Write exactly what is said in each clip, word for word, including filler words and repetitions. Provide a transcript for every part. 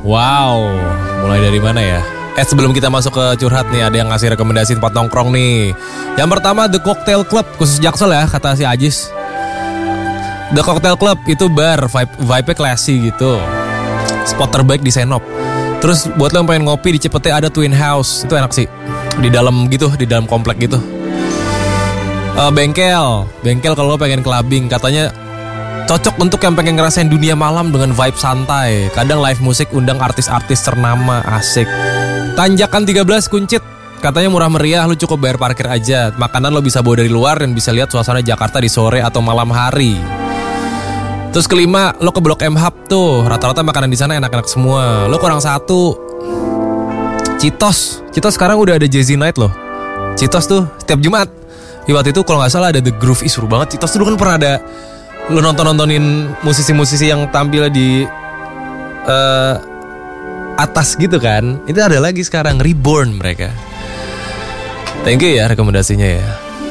Wow, mulai dari mana ya? Eh sebelum kita masuk ke curhat nih, ada yang ngasih rekomendasi tempat nongkrong nih. Yang pertama The Cocktail Club, khusus Jaksel ya, kata si Ajis. The Cocktail Club itu bar, vibe, vibe-nya classy gitu. Spot terbaik di Senop. Terus buat lo yang pengen ngopi di Cipete ada Twin House, itu enak sih. Di dalam gitu, di dalam komplek gitu. Uh, bengkel, bengkel kalau lo pengen clubbing, katanya cocok untuk yang pengen ngerasain dunia malam dengan vibe santai. Kadang live musik undang artis-artis ternama, asik. Tanjakan tiga belas Kuncit, katanya murah meriah, lu cukup bayar parkir aja. Makanan lo bisa bawa dari luar dan bisa lihat suasana Jakarta di sore atau malam hari. Terus kelima, lo ke Blok M Hub tuh, rata-rata makanan di sana enak-enak semua. Lo kurang satu, Citos. Citos sekarang udah ada Jazzy Night loh. Citos tuh setiap Jumat. Ya, waktu itu kalau nggak salah ada The Groove, ih seru banget. Citos dulu kan pernah ada, lo nonton-nontonin musisi-musisi yang tampil di uh, atas gitu kan. Itu ada lagi sekarang, Reborn mereka. Thank you ya rekomendasinya ya.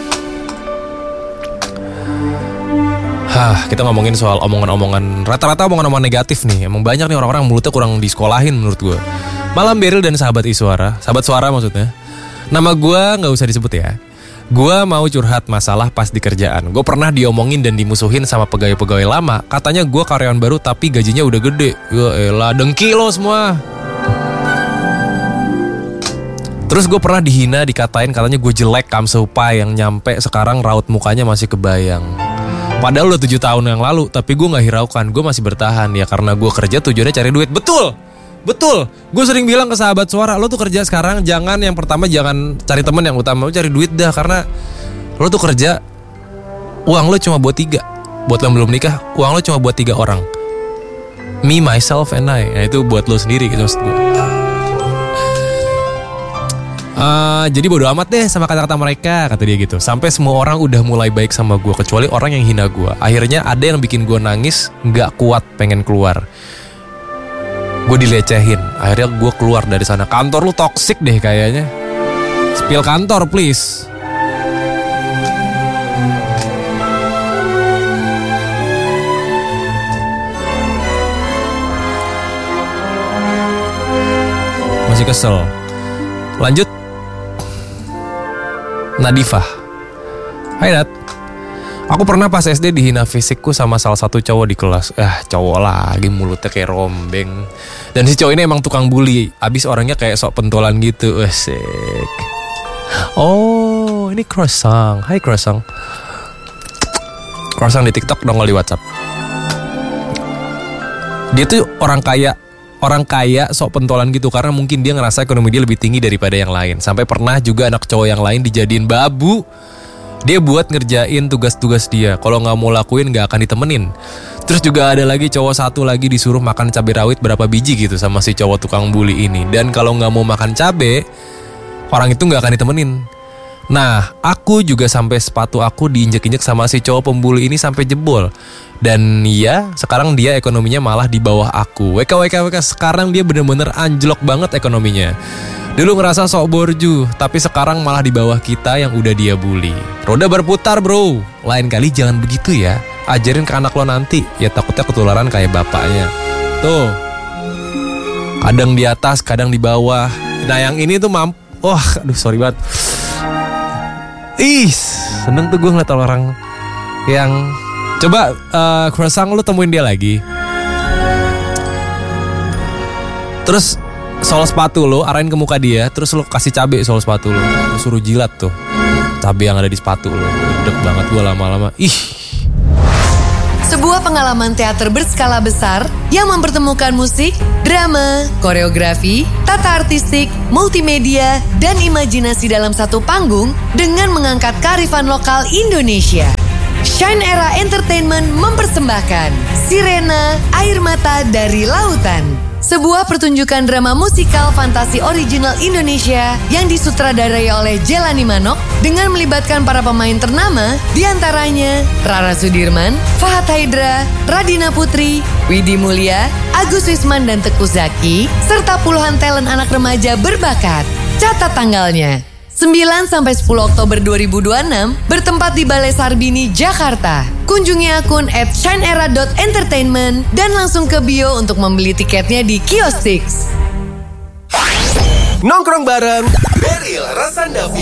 Hah, kita ngomongin soal omongan-omongan, rata-rata omongan-omongan negatif nih. Emang banyak nih orang-orang mulutnya kurang disekolahin menurut gue. Malam Beril dan sahabat Iswara, sahabat suara maksudnya. Nama gue nggak usah disebut ya. Gue mau curhat masalah pas di kerjaan. Gue pernah diomongin dan dimusuhin sama pegawai-pegawai lama. Katanya gue karyawan baru tapi gajinya udah gede. Ya elah, dengki lo semua. Terus gue pernah dihina, dikatain katanya gue jelek, kamseupai yang nyampe sekarang raut mukanya masih kebayang. Padahal udah tujuh tahun yang lalu, tapi gue gak hiraukan, gue masih bertahan. Ya karena gue kerja tujuannya cari duit. Betul! Betul! Gue sering bilang ke sahabat suara, lo tuh kerja sekarang jangan yang pertama jangan cari temen yang utama, lo cari duit dah. Karena lo tuh kerja, uang lo cuma buat tiga. Buat lo yang belum nikah, uang lo cuma buat tiga orang. Me, myself, and I. Nah itu buat lo sendiri gitu maksud gue. Uh, jadi bodo amat deh sama kata-kata mereka, kata dia gitu. Sampai semua orang udah mulai baik sama gue, kecuali orang yang hina gue. Akhirnya ada yang bikin gue nangis, gak kuat pengen keluar. Gue dilecehin, akhirnya gue keluar dari sana. Kantor lu toksik deh kayaknya. Spill kantor please. Masih kesel. Lanjut. Nadifah. Hai Nat. Aku pernah pas S D dihina fisikku sama salah satu cowok di kelas. Ah, cowok lagi mulutnya kayak rombeng. Dan si cowok ini emang tukang bully. Abis orangnya kayak sok pentolan gitu. Asik. Oh, ini croissant. Hai croissant. Croissant di TikTok, nongol di WhatsApp. Dia tuh orang kaya. Orang kaya sok pentolan gitu karena mungkin dia ngerasa ekonomi dia lebih tinggi daripada yang lain. Sampai pernah juga anak cowok yang lain dijadiin babu. Dia buat ngerjain tugas-tugas dia. Kalau gak mau lakuin gak akan ditemenin. Terus juga ada lagi cowok satu lagi disuruh makan cabai rawit berapa biji gitu sama si cowok tukang bully ini. Dan kalau gak mau makan cabai, orang itu gak akan ditemenin. Nah, aku juga sampai sepatu aku diinjek-injek sama si cowok pembuli ini sampai jebol. Dan ya, sekarang dia ekonominya malah di bawah aku. W K W K W K sekarang dia bener-bener anjlok banget ekonominya. Dulu ngerasa sok borju, tapi sekarang malah di bawah kita yang udah dia bully. Roda berputar bro. Lain kali jangan begitu ya. Ajarin ke anak lo nanti. Ya takutnya ketularan kayak bapaknya. Tuh. Kadang di atas, kadang di bawah. Nah yang ini tuh mampu. Wah, aduh sorry banget. Ih, seneng tuh gue ngeliat orang yang... Coba uh, croissant lu temuin dia lagi. Terus sol sepatu lu arahin ke muka dia. Terus lu kasih cabai sol sepatu lu. Lu suruh jilat tuh cabai yang ada di sepatu lu. Dek banget gue lama-lama. Ih. Sebuah pengalaman teater berskala besar yang mempertemukan musik, drama, koreografi, tata artistik, multimedia, dan imajinasi dalam satu panggung dengan mengangkat kearifan lokal Indonesia. Shine Era Entertainment mempersembahkan Sirena, Air Mata dari Lautan. Sebuah pertunjukan drama musikal fantasi original Indonesia yang disutradarai oleh Jelani Manok dengan melibatkan para pemain ternama diantaranya Rara Sudirman, Fahad Haidra, Radina Putri, Widi Mulia, Agus Wisman dan Teguh Zaki, serta puluhan talent anak remaja berbakat. Catat tanggalnya. sembilan sampai sepuluh Oktober dua ribu dua puluh enam bertempat di Balai Sarbini, Jakarta. kunjungi akun at shineera dot entertainment dan langsung ke bio untuk membeli tiketnya di Kiostix. Nongkrong bareng Beril Rasanda